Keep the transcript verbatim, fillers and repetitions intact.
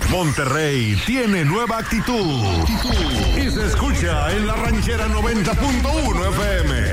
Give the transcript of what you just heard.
Monterrey tiene nueva actitud y se escucha en la ranchera noventa punto uno F M.